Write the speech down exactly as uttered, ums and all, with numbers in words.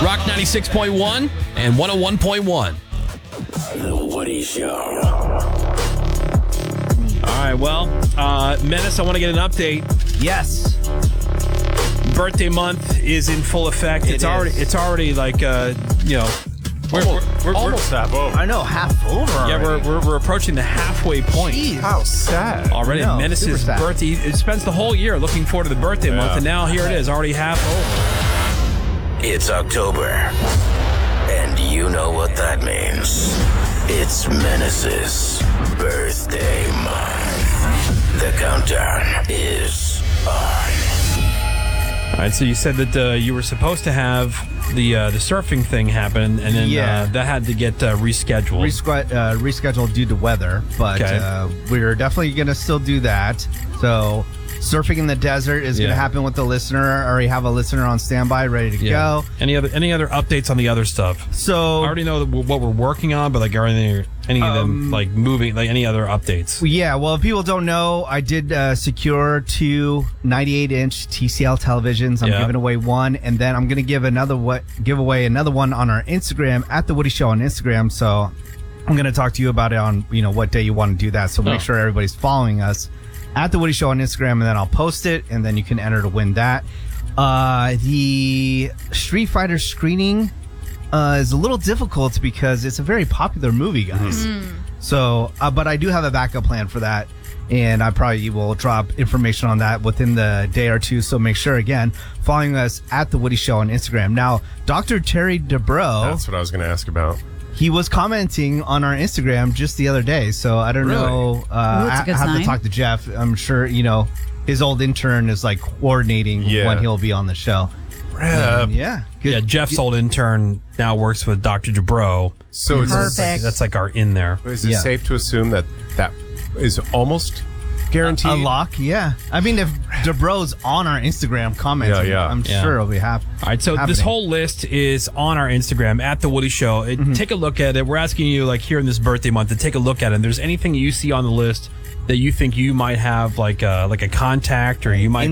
Rock ninety-six point one and one oh one point one. The Woody Show. All right, well, uh, Menace, I want to get an update. Yes. Birthday month is in full effect. It it's is. already, it's already like, uh, you know, we're, Almost- we're, we're, almost half over. I know, half over yeah, we're, already. we're we're approaching the halfway point. Jeez. How sad. Already, I know, Menace's super sad. birthday. It spends the whole year looking forward to the birthday Yeah. month, and now here it is, already half over. It's October, and you know what that means. It's Menace's birthday month. The countdown is on. All right, so you said that uh, you were supposed to have the uh, the surfing thing happen, and then Yeah. uh, that had to get uh, rescheduled. Resqu- uh, rescheduled due to weather, but Okay. uh, we're definitely going to still do that. So, surfing in the desert is going Yeah. to happen with the listener. I already have a listener on standby, ready to Yeah. go. Any other any other updates on the other stuff? So, I already know that we're- what we're working on, but like are any any of them Um, like moving? Like any other updates? yeah, well, if people don't know, I did uh, secure two ninety-eight inch T C L televisions. I'm Yeah. giving away one, and then I'm going to give another what give away another one on our Instagram at the Woody Show on Instagram. So, I'm going to talk to you about it on you know what day you want to do that. So Oh. make sure everybody's following us at the Woody Show on Instagram, and then I'll post it, and then you can enter to win that. Uh, the Street Fighter screening uh, is a little difficult because it's a very popular movie, guys. So, uh, but I do have a backup plan for that, and I probably will drop information on that within the day or two. So make sure, again, following us at the Woody Show on Instagram. Now, Doctor Terry Dubrow, That's what I was going to ask about. he was commenting on our Instagram just the other day. So I don't Really? know. Uh, Ooh, that's a I, good I have sign. to talk to Jeff. I'm sure, you know, his old intern is like coordinating Yeah. when he'll be on the show. Uh, Yeah. Good. Yeah, Jeff's old intern now works with Doctor Dubrow. so it's Perfect. That's like our in there. is it Yeah. safe to assume that that is almost guaranteed? A lock, yeah. I mean, if Dubrow's on our Instagram commenting, Yeah, yeah. I'm Yeah. sure it'll be hap- All right, so happening. this whole list is on our Instagram at The Woody Show. It, Take a look at it. We're asking you, like, here in this birthday month, to take a look at it. If there's anything you see on the list that you think you might have, like, uh, like a contact, or you might